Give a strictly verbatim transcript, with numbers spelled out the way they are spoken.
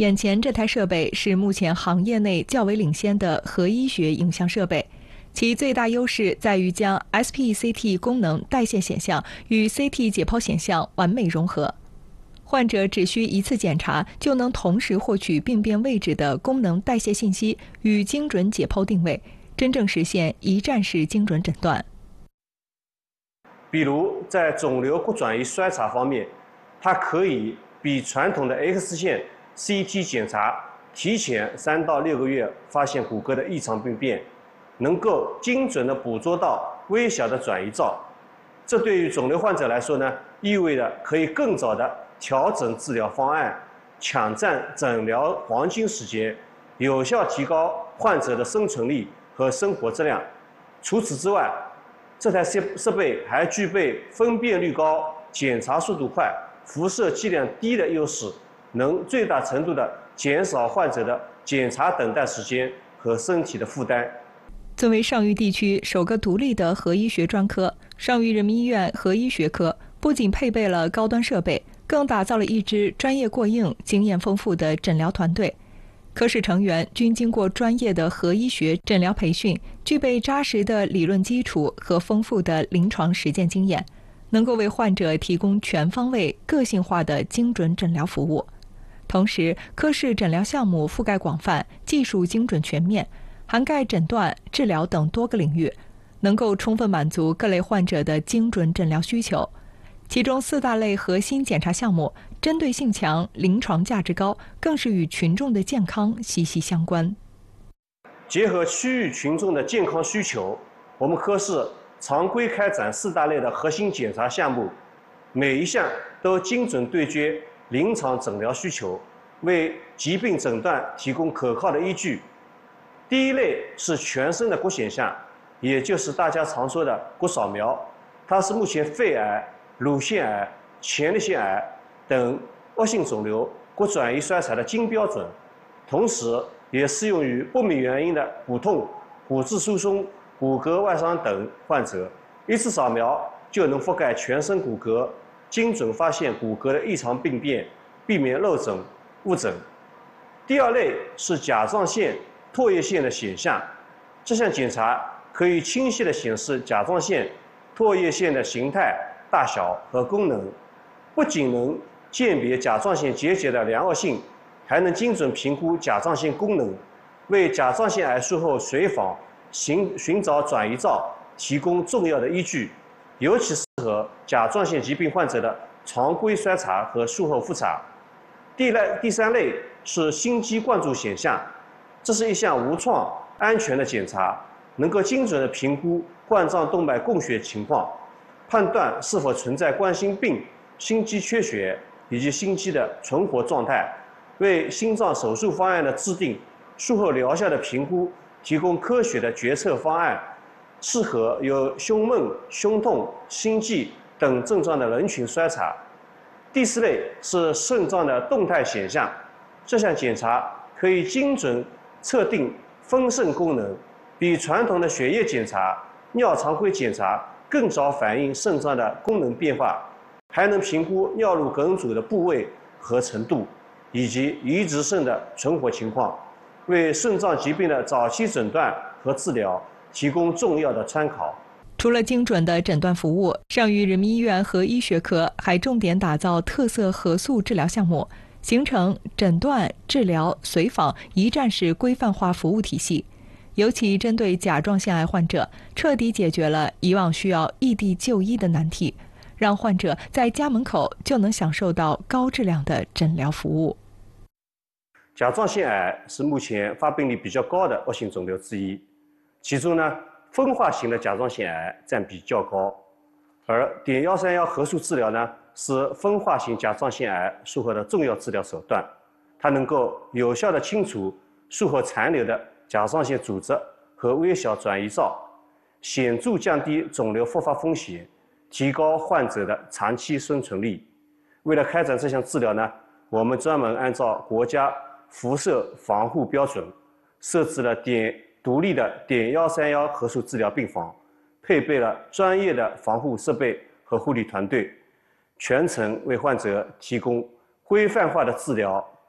眼前这台设备是目前行业内较为领先的核医学影像设备，其最大优势在于将 S P C T 功能代谢显像与 C T 解剖显像完美融合。患者只需一次检查，就能同时获取病变位置的功能代谢信息与精准解剖定位，真正实现一站式精准诊断。 比如在肿瘤骨转移筛查方面，它可以比传统的 X 线、C T 检查提前三到六个月发现骨骼的异常病变，能够精准地捕捉到微小的转移灶。这对于肿瘤患者来说呢，意味着可以更早地调整治疗方案，抢占诊疗黄金时间，有效提高患者的生存力和生活质量。除此之外，这台设设备还具备分辨率高、检查速度快、辐射剂量低的优势，能最大程度地减少患者的检查等待时间和身体的负担。 作为上虞地区首个独立的核医学专科，上虞人民医院核医学科不仅配备了高端设备，更打造了一支专业过硬、经验丰富的诊疗团队。科室成员均经过专业的核医学诊疗培训，具备扎实的理论基础和丰富的临床实践经验，能够为患者提供全方位、个性化的精准诊疗服务。同时，科室诊疗项目覆盖广泛，技术精准全面，涵盖诊断、治疗等多个领域，能够充分满足各类患者的精准诊疗需求。其中四大类核心检查项目针对性强、临床价值高，更是与群众的健康息息相关。 结合区域群众的健康需求，我们科室常规开展四大类的核心检查项目，每一项都精准对接临床诊疗需求，为疾病诊断提供可靠的依据。第一类是全身的骨显像，也就是大家常说的骨扫描，它是目前肺癌、乳腺癌、前列腺癌等恶性肿瘤骨转移筛查的金标准，同时也适用于不明原因的骨痛、骨质疏松、骨骼外伤等患者，一次扫描就能覆盖全身骨骼，精准发现骨骼的异常病变，避免漏诊、误诊。第二类是甲状腺、唾液腺的显像，这项检查可以清晰地显示甲状腺、唾液腺的形态、大小和功能，不仅能鉴别甲状腺结节的良恶性，还能精准评估甲状腺功能，为甲状腺癌术后随访寻寻找转移灶提供重要的依据，尤其适合甲状腺疾病患者的常规筛查和术后复查。第类第三类是心肌灌注显像，这是一项无创、安全的检查，能够精准地评估冠状动脉供血情况，判断是否存在冠心病、心肌缺血以及心肌的存活状态，为心脏手术方案的制定、术后疗效的评估提供科学的决策方案，适合有胸闷、胸痛、心悸等症状的人群筛查。第四类是肾脏的动态显像，这项检查可以精准测定分肾功能，比传统的血液检查、尿常规检查更早反映肾脏的功能变化，还能评估尿路梗阻的部位和程度，以及移植肾的存活情况，为肾脏疾病的早期诊断和治疗提供重要的参考。 除了精准的诊断服务，上虞人民医院核医学科还重点打造特色核素治疗项目，形成诊断、治疗、随访一站式规范化服务体系。尤其针对甲状腺癌患者，彻底解决了以往需要异地就医的难题，让患者在家门口就能享受到高质量的诊疗服务。 甲状腺癌是目前发病率比较高的恶性肿瘤之一，其中呢，分化型的甲状腺癌占比较高，而碘一三一核素治疗呢，是分化型甲状腺癌术后的重要治疗手段，它能够有效地清除术后残留的甲状腺组织和微小转移灶，显著降低肿瘤复发风险，提高患者的长期生存力。为了开展这项治疗呢，我们专门按照国家辐射防护标准，设置了碘独立的碘一三一核素治疗病房，配备了专业的防护设备和护理团队，全程为患者提供规范化的治疗